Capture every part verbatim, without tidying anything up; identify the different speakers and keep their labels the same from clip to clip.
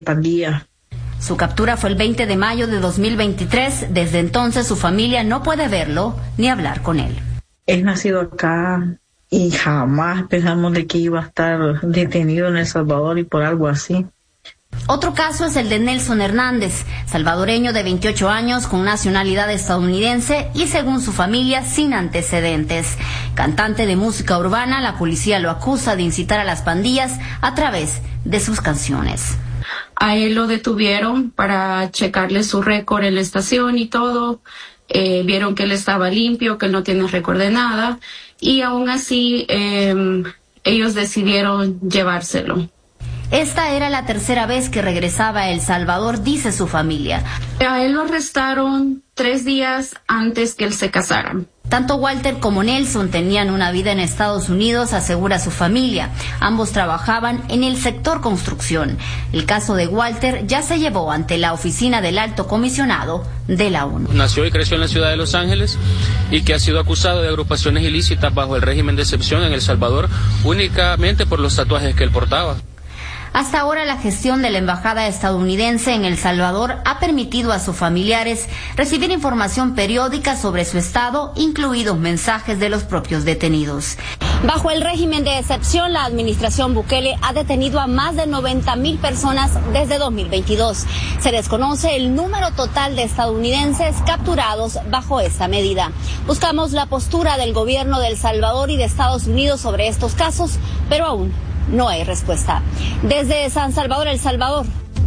Speaker 1: pandilla.
Speaker 2: Su captura fue el veinte de mayo de dos mil veintitrés. Desde entonces su familia no puede verlo ni hablar con él.
Speaker 1: Es nacido acá y jamás pensamos de que iba a estar detenido en El Salvador y por algo así.
Speaker 2: Otro caso es el de Nelson Hernández, salvadoreño de veintiocho años con nacionalidad estadounidense y, según su familia, sin antecedentes. Cantante de música urbana, la policía lo acusa de incitar a las pandillas a través de sus canciones.
Speaker 3: A él lo detuvieron para checarle su récord en la estación y todo. Eh, vieron que él estaba limpio, que él no tiene récord de nada, y aún así eh, ellos decidieron llevárselo.
Speaker 2: Esta era la tercera vez que regresaba a El Salvador, dice su familia.
Speaker 3: A él lo arrestaron tres días antes que él se casara.
Speaker 2: Tanto Walter como Nelson tenían una vida en Estados Unidos, asegura su familia. Ambos trabajaban en el sector construcción. El caso de Walter ya se llevó ante la oficina del Alto Comisionado de la ONU.
Speaker 4: Nació y creció en la ciudad de Los Ángeles y que ha sido acusado de agrupaciones ilícitas bajo el régimen de excepción en El Salvador únicamente por los tatuajes que él portaba.
Speaker 2: Hasta ahora, la gestión de la embajada estadounidense en El Salvador ha permitido a sus familiares recibir información periódica sobre su estado, incluidos mensajes de los propios detenidos. Bajo el régimen de excepción, la administración Bukele ha detenido a más de noventa mil personas desde dos mil veintidós. Se desconoce el número total de estadounidenses capturados bajo esta medida. Buscamos la postura del gobierno de El Salvador y de Estados Unidos sobre estos casos, pero aún no hay respuesta. Desde San Salvador, El Salvador.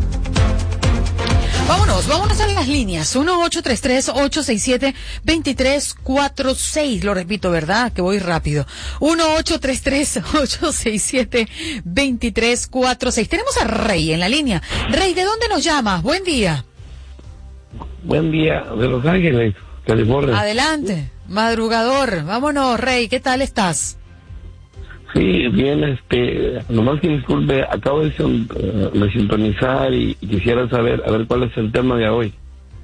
Speaker 5: Vámonos, vámonos a las líneas. uno ocho tres tres, ocho seis siete, dos tres cuatro seis. Lo repito, ¿verdad? Que voy rápido. uno ocho tres tres, ocho seis siete, dos tres cuatro seis. Tenemos a Rey en la línea. Rey, ¿de dónde nos llamas? Buen día.
Speaker 6: Buen día, de Los Ángeles, California.
Speaker 5: Adelante, madrugador. Vámonos, Rey, ¿qué tal estás?
Speaker 6: Sí, bien, este, nomás que disculpe, acabo de, uh, de sintonizar y, y quisiera saber, a ver cuál es el tema de hoy.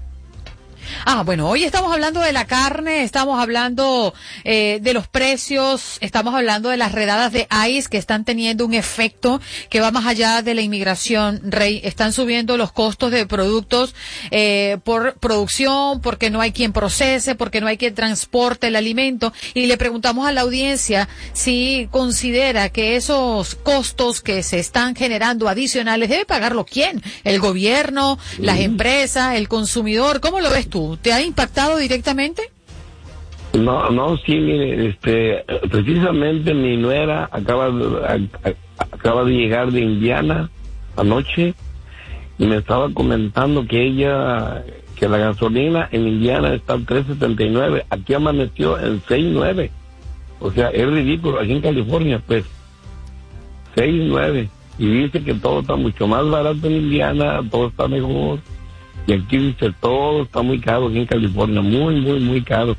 Speaker 5: Ah, bueno, hoy estamos hablando de la carne, estamos hablando eh, de los precios, estamos hablando de las redadas de ICE que están teniendo un efecto que va más allá de la inmigración, Rey. Están subiendo los costos de productos eh, por producción, porque no hay quien procese, porque no hay quien transporte el alimento. Y le preguntamos a la audiencia si considera que esos costos que se están generando adicionales, ¿debe pagarlo quién? ¿El gobierno, sí. las empresas, el consumidor? ¿Cómo lo ves tú? ¿Te ha impactado directamente?
Speaker 6: No, no, sí, mire, este, precisamente mi nuera acaba, a, a, acaba de llegar de Indiana anoche y me estaba comentando que ella, que la gasolina en Indiana está en tres setenta y nueve, aquí amaneció en seis nueve, o sea, es ridículo, aquí en California, pues, seis nueve, y dice que todo está mucho más barato en Indiana, todo está mejor. Y aquí dice, todo está muy caro aquí en California, muy, muy, muy caro.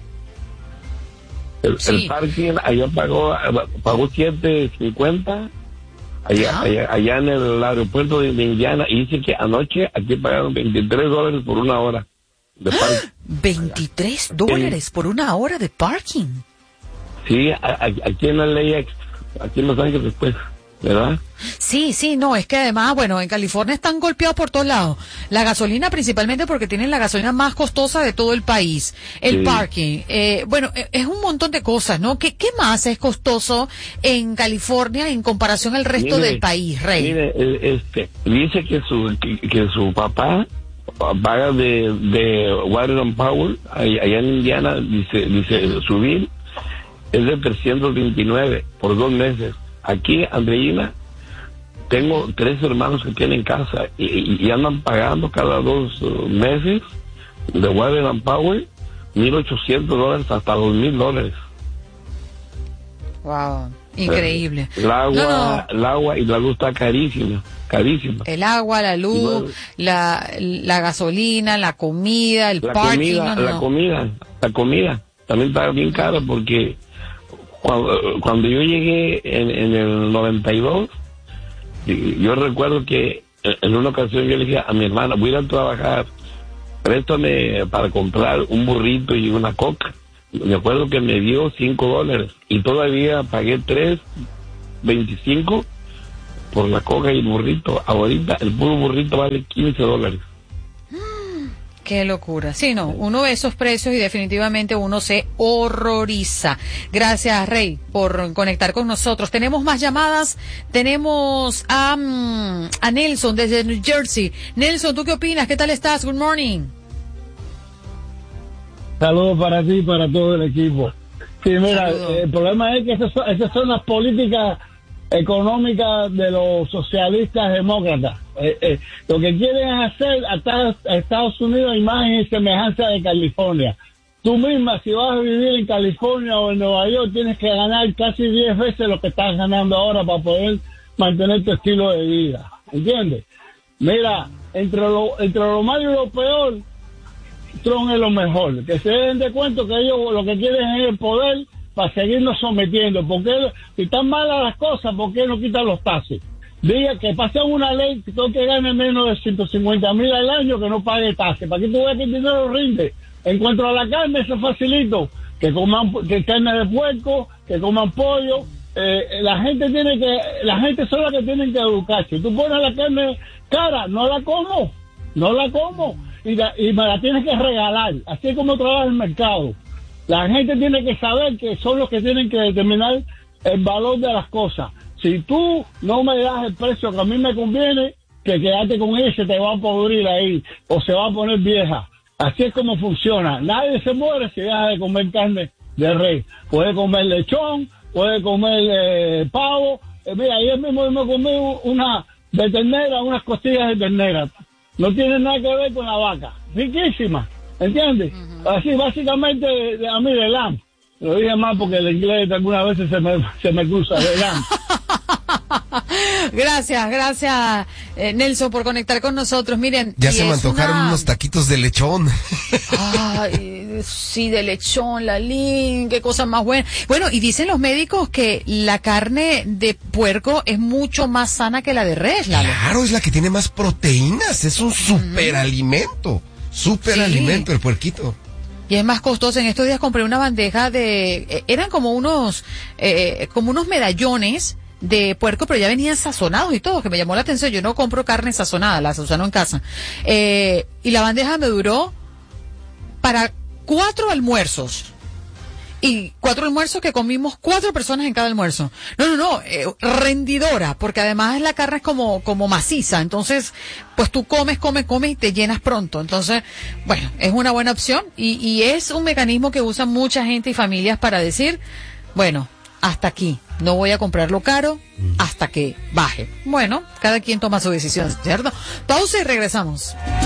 Speaker 6: El, sí. el parking allá pagó pagó siete cincuenta allá, ¿Ah? allá, allá en el aeropuerto de, de Indiana, y dice que anoche aquí pagaron veintitrés dólares por una hora de parking.
Speaker 5: ¿veintitrés dólares por una hora de parking?
Speaker 6: Sí, a, a, aquí en L A X, aquí en Los Ángeles, pues. ¿Verdad?
Speaker 5: Sí, sí, no, es que además, bueno, en California están golpeados por todos lados. La gasolina principalmente porque tienen la gasolina más costosa de todo el país. El sí. parking, eh, bueno, es un montón de cosas, ¿no? ¿Qué, qué más es costoso en California en comparación al resto mire, del país, Rey?
Speaker 6: Mire, este, dice que su, que, que su papá paga de, de Water and Power, allá en Indiana, dice, dice, su bill es de trescientos veintinueve por dos meses. Aquí, Andreina, tengo tres hermanos que tienen casa y, y, y andan pagando cada dos uh, meses de Water and Power mil ochocientos dólares hasta dos mil dólares.
Speaker 5: Wow, increíble.
Speaker 6: El agua, no, no. el agua y la luz está carísima, carísima.
Speaker 5: El agua, la luz, bueno, la, la gasolina, la comida, el
Speaker 6: la
Speaker 5: parking.
Speaker 6: Comida,
Speaker 5: no,
Speaker 6: la
Speaker 5: no.
Speaker 6: comida, la comida también está bien cara porque Cuando, cuando yo llegué en, en el noventa y dos, yo recuerdo que en una ocasión yo le dije a mi hermana, voy a ir a trabajar, préstame para comprar un burrito y una coca. Me acuerdo que me dio cinco dólares y todavía pagué tres veinticinco por la coca y el burrito. Ahorita el puro burrito vale quince dólares.
Speaker 5: Qué locura. Sí, no, uno ve esos precios y definitivamente uno se horroriza. Gracias, Rey, por conectar con nosotros. Tenemos más llamadas. Tenemos a, um, a Nelson desde New Jersey. Nelson, ¿tú qué opinas? ¿Qué tal estás? Good morning.
Speaker 7: Saludos para ti y para todo el equipo. Sí, mira, eh, el problema es que esas son, esas son las políticas económicas de los socialistas demócratas. Eh, eh, lo que quieren hacer a Estados Unidos imagen y semejanza de California. Tú misma, si vas a vivir en California o en Nueva York, tienes que ganar casi diez veces lo que estás ganando ahora para poder mantener tu estilo de vida. ¿Entiendes? Mira, entre lo, entre lo malo y lo peor, Trump es lo mejor. Que se den de cuenta que ellos lo que quieren es el poder para seguirnos sometiendo. Porque si están malas las cosas, ¿por qué no quitan los taxes? Diga que pasen una ley que todo que gane menos de ciento cincuenta mil al año que no pague taxes. ¿Para qué tú ves que el dinero rinde? En cuanto a la carne, eso es facilito. Que coman que carne de puerco, que coman pollo. Eh, la gente tiene que, la gente son las que tienen que educarse. Tú pones la carne cara, no la como, no la como. Y, la, y me la tienes que regalar. Así es como trabaja el mercado. La gente tiene que saber que son los que tienen que determinar el valor de las cosas. Si tú no me das el precio que a mí me conviene, que quedarte con ella se te va a podrir ahí o se va a poner vieja. Así es como funciona. Nadie se muere si deja de comer carne de res. Puede comer lechón, puede comer eh, pavo. Eh, mira, ayer mismo me comí una de ternera, unas costillas de ternera. No tiene nada que ver con la vaca. Riquísima, ¿entiendes? Uh-huh. Así, básicamente, a mí de lamb. Lo dije más porque el inglés algunas veces se me, se me cruza de lamb.
Speaker 5: Gracias, gracias eh, Nelson por conectar con nosotros. Miren,
Speaker 8: ya se me antojaron una... unos taquitos de lechón.
Speaker 5: Ay, sí, de lechón, Lalín, qué cosa más buena. Bueno, y dicen los médicos que la carne de puerco es mucho más sana que la de res, Lalo.
Speaker 8: Claro, es la que tiene más proteínas, es un superalimento, superalimento sí. El puerquito.
Speaker 5: Y es más costoso. En estos días compré una bandeja de, eh, eran como unos, eh, como unos medallones de puerco, pero ya venían sazonados y todo, que me llamó la atención. Yo no compro carne sazonada, la sazonó en casa. Eh, y la bandeja me duró para cuatro almuerzos. Y cuatro almuerzos que comimos cuatro personas en cada almuerzo. No, no, no, eh, rendidora, porque además la carne es como, como maciza. Entonces, pues tú comes, comes, comes y te llenas pronto. Entonces, bueno, es una buena opción y, y es un mecanismo que usan mucha gente y familias para decir, bueno, hasta aquí. No voy a comprarlo caro hasta que baje. Bueno, cada quien toma su decisión, ¿cierto? Pausa y regresamos.